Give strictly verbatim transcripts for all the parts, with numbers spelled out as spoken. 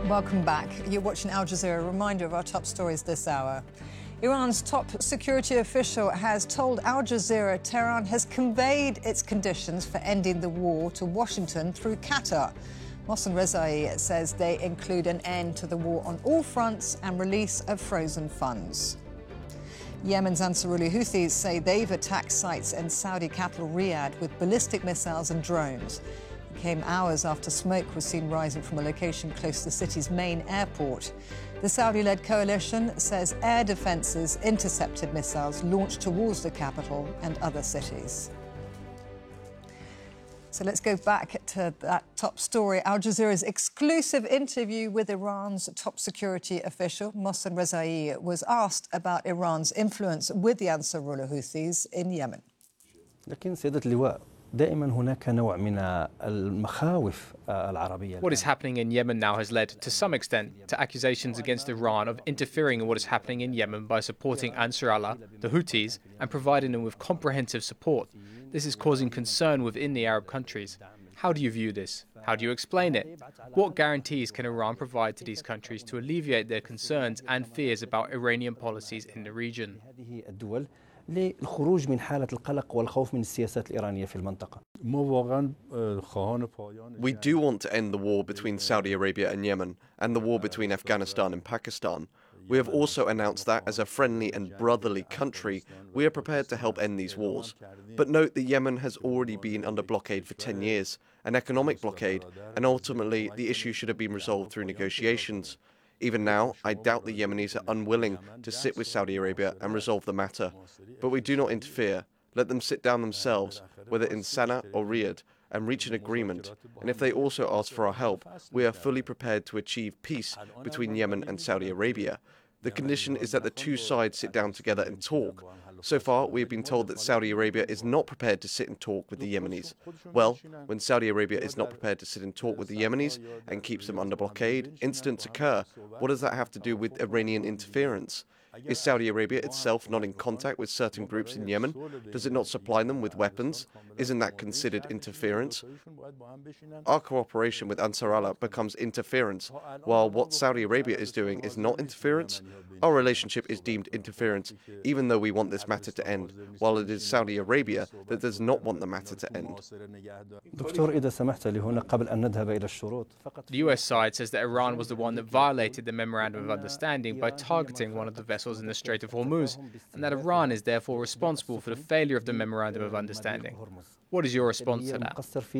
Welcome back. You're watching Al Jazeera. A reminder of our top stories this hour. Iran's top security official has told Al Jazeera Tehran has conveyed its conditions for ending the war to Washington through Qatar. Mohsen Rezaei says they include an end to the war on all fronts and release of frozen funds. Yemen's Ansarullah Houthis say they've attacked sites in Saudi capital Riyadh with ballistic missiles and drones. It came hours after smoke was seen rising from a location close to the city's main airport. The Saudi-led coalition says air defences intercepted missiles launched towards the capital and other cities. So let's go back to that top story. Al Jazeera's exclusive interview with Iran's top security official, Mohsen Rezaei, was asked about Iran's influence with the Ansarullah Houthis in Yemen. لكن سيادة اللواء دائما هناك نوع من المخاوف العربية. What is happening in Yemen now has led, to some extent, to accusations against Iran of interfering in what is happening in Yemen by supporting Ansar Allah, the Houthis, and providing them with comprehensive support. This is causing concern within the Arab countries. How do you view this? How do you explain it? What guarantees can Iran provide to these countries to alleviate their concerns and fears about Iranian policies in the region? للخروج من حالة القلق والخوف من السياسات الإيرانية في المنطقة. We do want to end the war between Saudi Arabia and Yemen and the war between Afghanistan and Pakistan. We have also announced that as a friendly and brotherly country, we are prepared to help end these wars. But note that Yemen has already been under blockade for ten years, an economic blockade, and ultimately the issue should have been resolved through negotiations. Even now, I doubt the Yemenis are unwilling to sit with Saudi Arabia and resolve the matter. But we do not interfere. Let them sit down themselves, whether in Sana'a or Riyadh, and reach an agreement. And if they also ask for our help, we are fully prepared to achieve peace between Yemen and Saudi Arabia. The condition is that the two sides sit down together and talk. So far, we have been told that Saudi Arabia is not prepared to sit and talk with the Yemenis. Well, when Saudi Arabia is not prepared to sit and talk with the Yemenis and keeps them under blockade, incidents occur. What does that have to do with Iranian interference? Is Saudi Arabia itself not in contact with certain groups in Yemen? Does it not supply them with weapons? Isn't that considered interference? Our cooperation with Ansar Allah becomes interference, while what Saudi Arabia is doing is not interference. Our relationship is deemed interference, even though we want this matter to end, while it is Saudi Arabia that does not want the matter to end. The U S side says that Iran was the one that violated the Memorandum of Understanding by targeting one of the vessels in the Strait of Hormuz, and that Iran is therefore responsible for the failure of the Memorandum of Understanding. What is your response to that?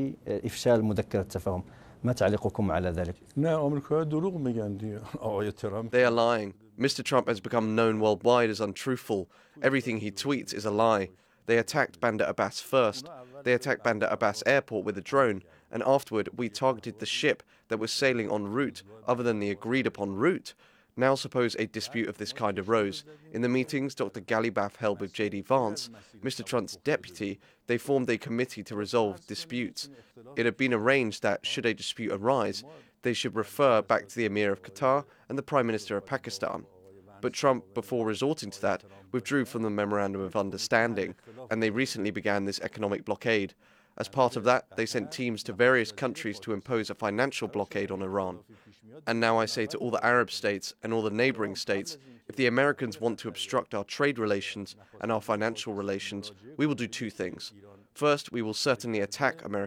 They are lying. Mister Trump has become known worldwide as untruthful. Everything he tweets is a lie. They attacked Bandar Abbas first. They attacked Bandar Abbas airport with a drone, and afterward we targeted the ship that was sailing en route, other than the agreed-upon route. Now suppose a dispute of this kind arose. In the meetings Doctor Ghalibaf held with J D Vance, Mister Trump's deputy, they formed a committee to resolve disputes. It had been arranged that, should a dispute arise, they should refer back to the Emir of Qatar and the Prime Minister of Pakistan. But Trump, before resorting to that, withdrew from the Memorandum of Understanding, and they recently began this economic blockade. As part of that, they sent teams to various countries to impose a financial blockade on Iran. And now I say to all the Arab states and all the neighboring states, if the Americans want to obstruct our trade relations and our financial relations, we will do two things. First, we will certainly attack American